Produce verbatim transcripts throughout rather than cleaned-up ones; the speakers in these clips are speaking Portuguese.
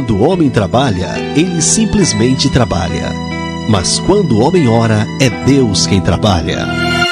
Quando o homem trabalha, ele simplesmente trabalha. Mas quando o homem ora, é Deus quem trabalha.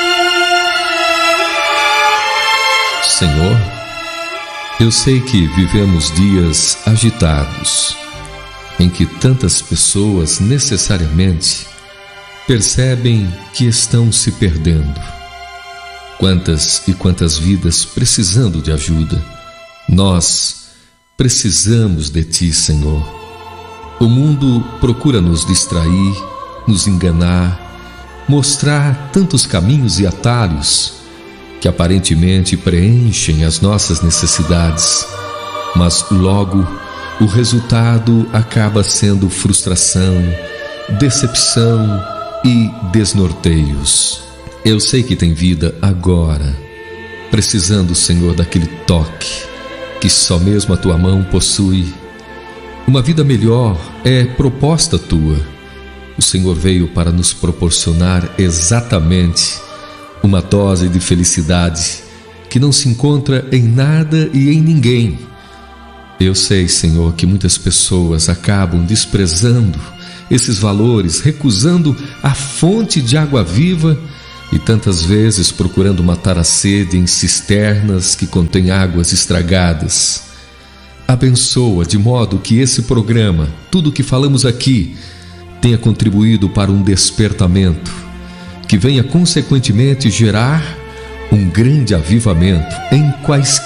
Senhor, eu sei que vivemos dias agitados, em que tantas pessoas necessariamente percebem que estão se perdendo. Quantas e quantas vidas precisando de ajuda. Nós precisamos de Ti, Senhor. O mundo procura nos distrair, nos enganar, mostrar tantos caminhos e atalhos que aparentemente preenchem as nossas necessidades, mas logo o resultado acaba sendo frustração, decepção e desnorteios. Eu sei que tem vida agora, precisando, Senhor, daquele toque que só mesmo a Tua mão possui. Uma vida melhor é proposta Tua. O Senhor veio para nos proporcionar exatamente uma dose de felicidade que não se encontra em nada e em ninguém. Eu sei, Senhor, que muitas pessoas acabam desprezando esses valores, recusando a fonte de água viva e tantas vezes procurando matar a sede em cisternas que contêm águas estragadas. Abençoa de modo que esse programa, tudo o que falamos aqui, tenha contribuído para um despertamento, que venha consequentemente gerar um grande avivamento em quaisquer